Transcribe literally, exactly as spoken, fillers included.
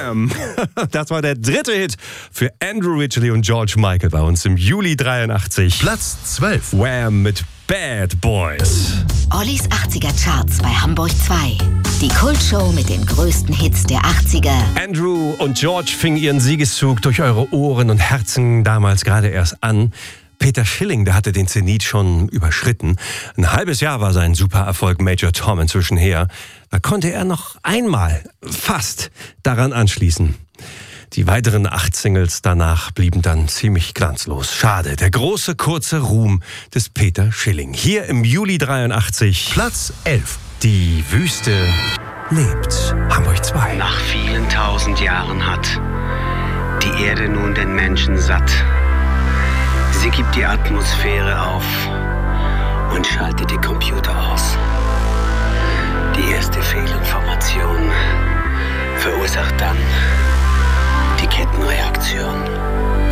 Wham! Das war der dritte Hit für Andrew Ridgeley und George Michael bei uns im Juli dreiundachtzig. Platz zwölf. Wham! Mit Bad Boys. Ollis achtziger-Charts bei Hamburg zwei. Die Kultshow mit den größten Hits der achtziger. Andrew und George fingen ihren Siegeszug durch eure Ohren und Herzen damals gerade erst an. Peter Schilling, der hatte den Zenit schon überschritten. Ein halbes Jahr war sein Supererfolg Major Tom inzwischen her. Da konnte er noch einmal fast daran anschließen. Die weiteren acht Singles danach blieben dann ziemlich glanzlos. Schade, der große, kurze Ruhm des Peter Schilling. Hier im Juli dreiundachtzig. Platz elf. Die Wüste lebt. Hamburg zwei. Nach vielen tausend Jahren hat die Erde nun den Menschen satt. Sie gibt die Atmosphäre auf und schaltet die Computer aus. Die erste Fehlinformation verursacht dann